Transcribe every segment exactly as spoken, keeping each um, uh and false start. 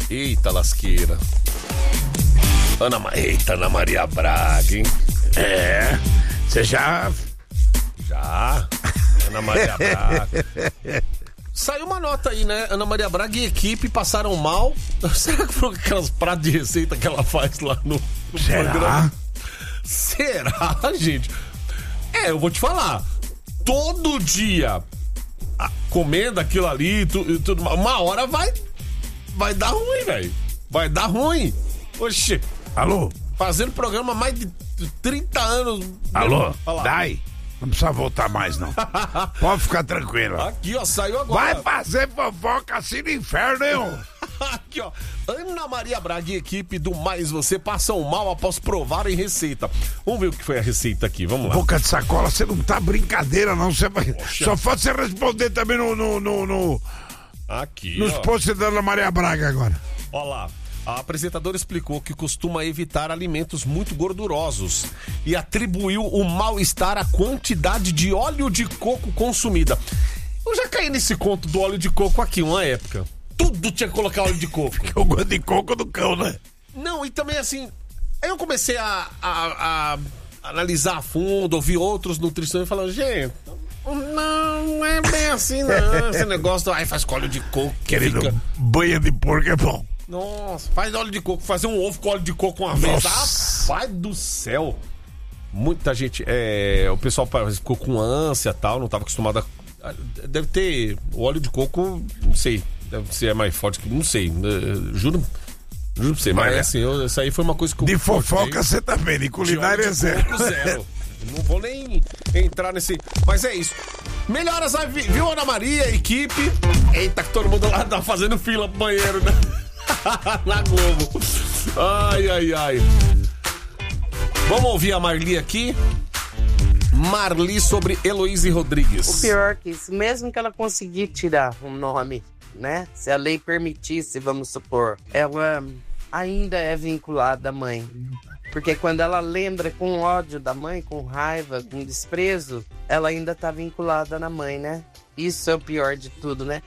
Eita lasqueira. Ana, Eita, Ana Maria Braga, hein? É, você já... Já. Ana Maria Braga. Saiu uma nota aí, né? Ana Maria Braga e equipe passaram mal. Será que foi aquelas pratos de receita que ela faz lá no, no Será? programa? Será, gente? É, eu vou te falar. Todo dia a, comendo aquilo ali, tu, tudo, uma hora vai, vai dar ruim, velho. Vai dar ruim. Oxê. Alô? Fazendo programa há mais de trinta anos. Alô? Dai? Não precisa voltar mais, não. Pode ficar tranquilo. Aqui, ó, saiu agora. Vai fazer fofoca assim no inferno, hein? Aqui, ó. Ana Maria Braga e equipe do Mais Você passam mal após provarem receita. Vamos ver o que foi a receita aqui, vamos lá. Boca de sacola, você não tá brincadeira, não. Você vai... Só pode você responder também no... no, no, no... Aqui, nos ó. posts da Ana Maria Braga agora. Ó lá. A apresentadora explicou que costuma evitar alimentos muito gordurosos e atribuiu o mal-estar à quantidade de óleo de coco consumida. Eu já caí nesse conto do óleo de coco aqui, uma época. Tudo tinha que colocar óleo de coco. Eu gosto de coco do cão, né? Não, e também assim... Aí eu comecei a, a, a analisar a fundo, ouvir outros nutricionistas falando, gente... Não, não é bem assim, não. Esse negócio... Aí faz com óleo de coco. Querido, fica... banha de porco é bom. Nossa, faz óleo de coco, fazer um ovo com óleo de coco uma vez. Ah, pai do céu. Muita gente, é, o pessoal ficou com ânsia e tal, não estava acostumado a... Deve ter, o óleo de coco, não sei, deve ser mais forte que, não sei, juro, juro pra você, mas Olha, assim, eu, isso aí foi uma coisa que eu... De fofoca você tá vendo, de culinária é zero. Coco, zero. Não vou nem entrar nesse... Mas é isso. Melhoras, viu, Ana Maria, equipe? Eita, que todo mundo lá tá fazendo fila pro banheiro, né? Na Globo. Ai, ai, ai. Vamos ouvir a Marli aqui. Marli sobre Heloísa Rodrigues. O pior que isso, mesmo que ela conseguir tirar um nome, né? Se a lei permitisse, vamos supor, ela ainda é vinculada à mãe. Porque quando ela lembra com ódio da mãe, com raiva, com desprezo, ela ainda tá vinculada na mãe, né? Isso é o pior de tudo, né?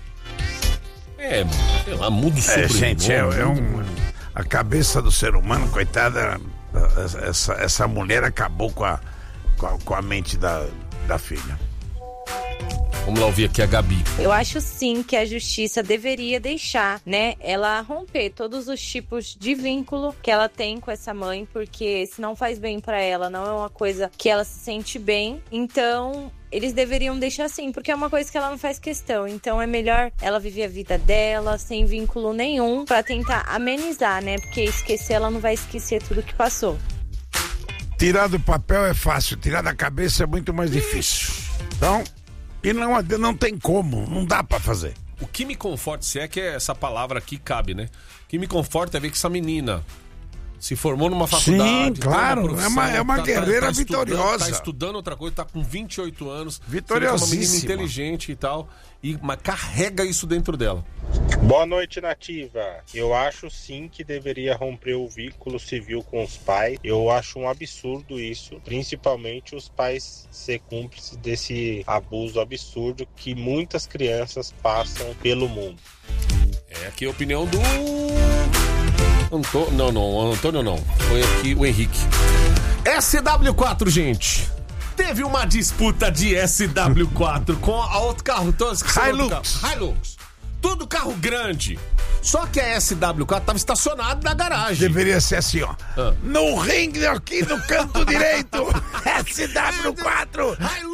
É, sei lá, muda o É, sobrenome. gente, é, é um... A cabeça do ser humano, coitada, essa, essa mulher acabou com a, com a, com a mente da, da filha. Vamos lá ouvir aqui a Gabi. Eu acho sim que a justiça deveria deixar, né, ela romper todos os tipos de vínculo que ela tem com essa mãe, porque se não faz bem pra ela, não é uma coisa que ela se sente bem. Então, eles deveriam deixar assim, porque é uma coisa que ela não faz questão. Então é melhor ela viver a vida dela sem vínculo nenhum pra tentar amenizar, né? Porque esquecer, ela não vai esquecer tudo que passou. Tirar do papel é fácil, tirar da cabeça é muito mais difícil. Então, e não, não tem como, não dá pra fazer. O que me conforta, se é que essa palavra aqui cabe, né? O que me conforta é ver que essa menina se formou numa faculdade. Sim, claro, uma é uma, é uma tá, guerreira tá, tá vitoriosa. Estudando, tá estudando outra coisa, tá com vinte e oito anos. Vitoriosíssima. Uma menina inteligente e tal, e, mas carrega isso dentro dela. Boa noite, Nativa. Eu acho sim que deveria romper o vínculo civil com os pais. Eu acho um absurdo isso, principalmente os pais ser cúmplices desse abuso absurdo que muitas crianças passam pelo mundo. É aqui a opinião do... Antônio, não, não, Antônio não. Foi aqui o Henrique. S W quatro, gente. Teve uma disputa de S W quatro com a outro carro. Todos que são Hilux. outro carro. Hilux. Tudo carro grande. Só que a S W quatro estava estacionada na garagem. Deveria ser assim, ó. Ah. No ringue aqui no canto direito. S W quatro.